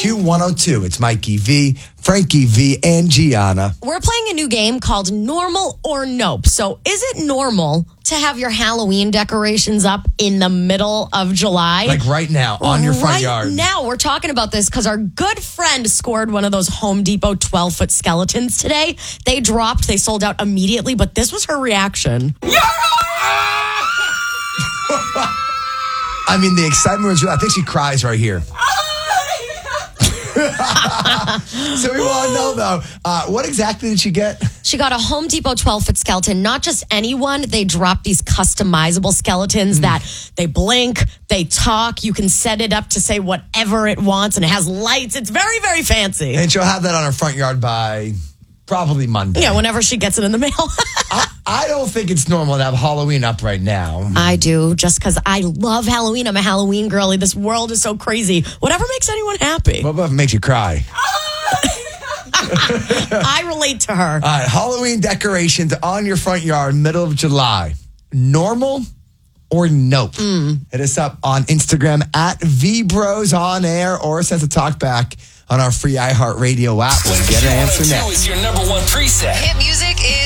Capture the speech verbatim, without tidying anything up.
Q one oh two. It's Mikey V, Frankie V, and Gianna. We're playing a new game called Normal or Nope. So is it normal to have your Halloween decorations up in the middle of July? Like right now, on your front right yard. Right now, we're talking about this because our good friend scored one of those Home Depot twelve-foot skeletons today. They dropped, they sold out immediately, but this was her reaction. I mean, the excitement was real. I think she cries right here. So we want to know, though, uh, what exactly did she get? She got a Home Depot twelve-foot skeleton. Not just anyone. They drop these customizable skeletons mm. that they blink, they talk. You can set it up to say whatever it wants, and it has lights. It's very, very fancy. And she'll have that on her front yard by probably Monday. Yeah, whenever she gets it in the mail. I, I don't think it's normal to have Halloween up right now. I do, just because I love Halloween. I'm a Halloween girly. This world is so crazy. Whatever makes anyone happy. What about if it makes you cry? I relate to her. All right, Halloween decorations on your front yard, middle of July. Normal or nope? Mm. Hit us up on Instagram at VBrosOnAir or send a talk back on our free iHeartRadio app. We'll get an answer next. Is your number one preset. Hit music is